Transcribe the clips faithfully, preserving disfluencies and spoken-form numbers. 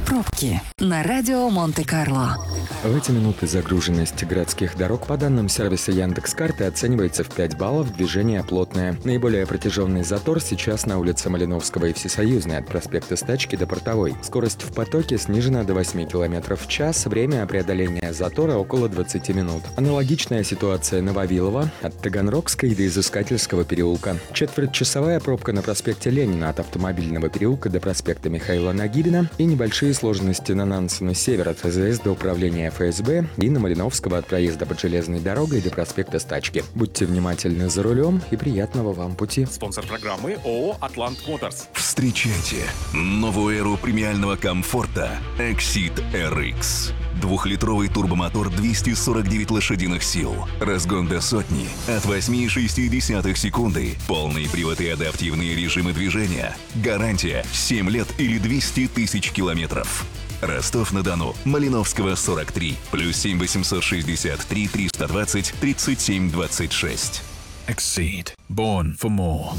Пробки на радио Монте-Карло. В эти минуты загруженность городских дорог по данным сервиса Яндекс.Карты оценивается в пять баллов, движение плотное. Наиболее протяженный затор сейчас на улице Малиновского и Всесоюзной от проспекта Стачки до Портовой. Скорость в потоке снижена до восьми километров в час, время преодоления затора около двадцати минут. Аналогичная ситуация на Вавилова от Таганрогской до Изыскательского переулка. Четвертьчасовая пробка на проспекте Ленина от Автомобильного переулка до проспекта Михаила Нагибина и небольшие сложности на Нансена-Север от ФЗС до управления эф эс бэ и на Малиновского от проезда под железной дорогой до проспекта Стачки. Будьте внимательны за рулем и приятного вам пути. Спонсор программы ООО «Атлант Моторс». Встречайте новую эру премиального комфорта Exceed эр икс. Двухлитровый турбомотор двести сорок девять лошадиных сил. Разгон до сотни от восемь целых шесть десятых секунды. Полный привод и адаптивные режимы движения. Гарантия семь лет или двести тысяч километров. Ростов-на-Дону, Малиновского сорок три, плюс семь восемьсот шестьдесят три триста двадцать тридцать семь двадцать шесть. Exceed. Born for more.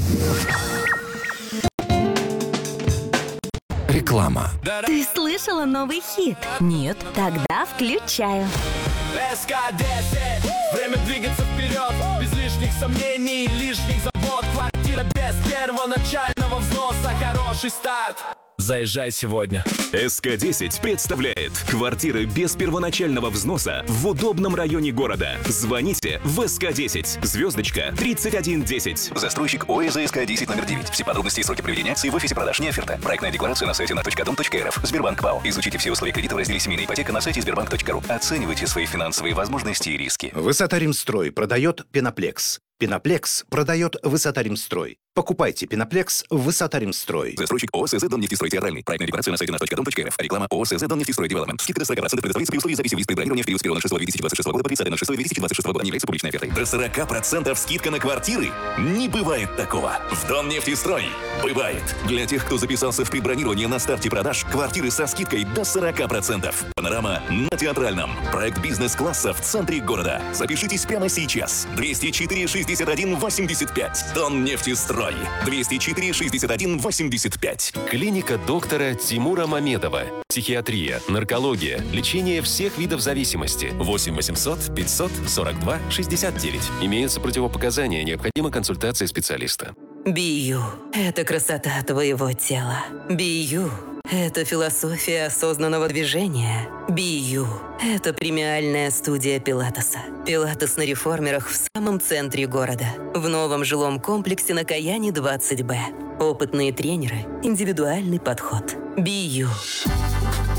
Реклама. Ты слышала новый хит? Нет. Тогда включаю. эс ка десять. Время двигаться вперед. Без лишних сомнений, лишних забот. Квартира без первоначального взноса. Хороший старт. Заезжай сегодня. эс ка десять представляет квартиры без первоначального взноса в удобном районе города. Звоните в эс ка десять, звездочка тридцать один десять. Застройщик ОЭЗ эс ка десять номер девять. Все подробности и сроки проведения акции в офисе продаж не оферта. Проектная декларация на сайте на точка дом точка эр эф. Сбербанк ПАО. Изучите все условия кредита в разделе «Семейная ипотека» на сайте сбербанк точка ру. Оценивайте свои финансовые возможности и риски. Высота-Римстрой продает Пеноплекс. Пеноплекс продает Высота-Римстрой. Покупайте Пеноплекс в Высота-Римстрой. Застройщик ООО СЗ «Дом-нефтестрой Театральный». Проектная декларация на сайте на точка дом точка эр эф. Реклама ООО СЗ «Дом-нефтестрой Девелопмент». Скидка до сорок процентов предоставляется при условии записи в лист бронирования в период с первого ноль шестого две тысячи двадцать шестого года по тридцатое ноль шестое две тысячи двадцать шестого года. Не является публичной офертой. До сорок процентов скидка на квартиры? Не бывает такого. В Дом-нефтестрой бывает. Для тех, кто записался в предбронирование на старте продаж, квартиры со скидкой до сорок процентов. Панорама на Театральном. Проект бизнес-класса в центре города. Запишитесь прямо сейчас. двести четыре шестьдесят один восемьдесят пять. Дом-нефтестрой. двести четыре шестьдесят один восемьдесят пять. Клиника доктора Тимура Мамедова. Психиатрия, наркология, лечение всех видов зависимости. восемь восемьсот пятьсот сорок два шестьдесят девять. Имеются противопоказания, необходима консультация специалиста. Бию – это красота твоего тела. Бию – это философия осознанного движения. Бию – это премиальная студия Пилатеса. Пилатес на реформерах в самом центре города. В новом жилом комплексе на Каяне двадцать бэ. Опытные тренеры, индивидуальный подход. Бию.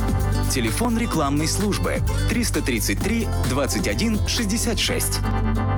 Телефон рекламной службы триста тридцать три двадцать один шестьдесят шесть.